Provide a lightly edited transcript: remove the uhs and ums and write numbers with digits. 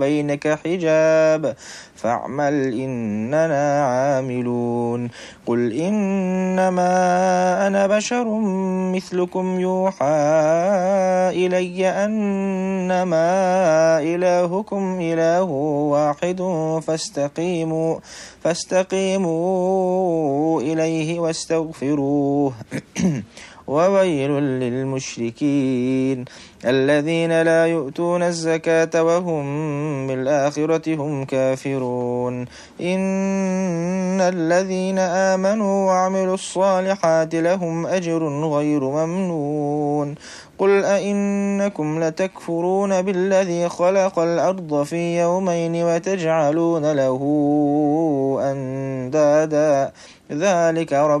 بينك حجاب فاعمل إننا عاملون قل إنما أنا بشر مثلكم يوحى إلي أنما إلهكم إله واحد فاستقيموا إليه واستغفروه وويل للمشركين الذين لا يؤتون الزكاة وهم بالآخرة هم كافرون إن الذين آمنوا وعملوا الصالحات لهم أجر غير ممنون قل أئنكم لتكفرون بالذي خلق الأرض في يومين وتجعلون له أندادا ذلك رب